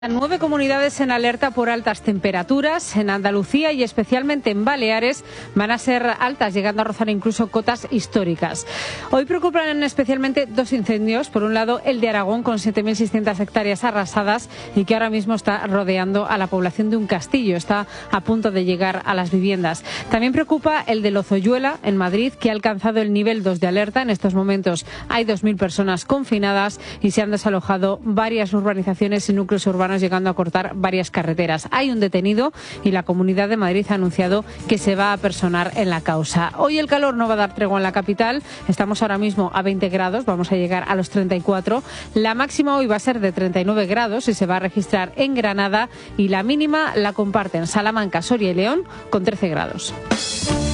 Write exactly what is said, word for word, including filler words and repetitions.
Nueve comunidades en alerta por altas temperaturas. En Andalucía y especialmente en Baleares van a ser altas, llegando a rozar incluso cotas históricas. Hoy preocupan especialmente dos incendios. Por un lado, el de Aragón, con siete mil seiscientas hectáreas arrasadas y que ahora mismo está rodeando a la población de un castillo. Está a punto de llegar a las viviendas. También preocupa el de Lozoyuela, en Madrid, que ha alcanzado el nivel dos de alerta. En estos momentos hay dos mil personas confinadas y se han desalojado varias urbanizaciones y núcleos urbanos, llegando a cortar varias carreteras. Hay un detenido y la Comunidad de Madrid ha anunciado que se va a personar en la causa. Hoy el calor no va a dar tregua en la capital. Estamos ahora mismo a veinte grados, vamos a llegar a los treinta y cuatro. La máxima hoy va a ser de treinta y nueve grados y se va a registrar en Granada, y la mínima la comparten Salamanca, Soria y León con trece grados.